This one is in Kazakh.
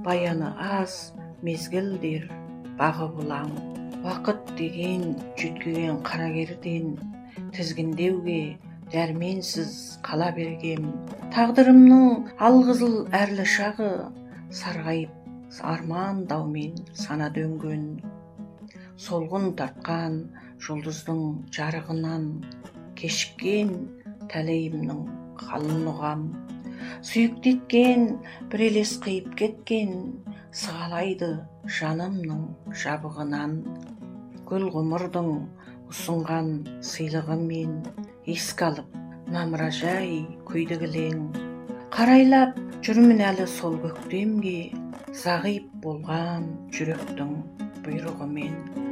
баяны аз мезгілдер бағы бұлаң. Уақыт деген жүткіген қарагерден тізгіндеуге дәрменсіз қала бергем. Тағдырымның алғызыл әрлі шағы сарғайып арман даумен сана дөңген. Солғын тартқан жұлдыздың жарығынан кешіккен тәлейімнің қалын ұғам. Сүйіктеткен бір елес қиып кеткен сығалайды жанымның жабығынан. Гүл ғұмырдың ұсынған сыйлығымен еске алып мамыражай күйді кілең. Қарайлап жүрмін әлі сол көктемге зағип болған жүректің бұйрығымен.